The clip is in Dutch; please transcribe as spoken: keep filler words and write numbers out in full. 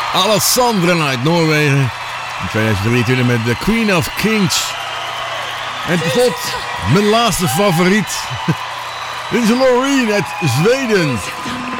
Alessandra uit Noorwegen. In tweeduizend drieëntwintig met The Queen of Kings. En tot slot, mijn laatste favoriet. Dit is Loreen uit Zweden.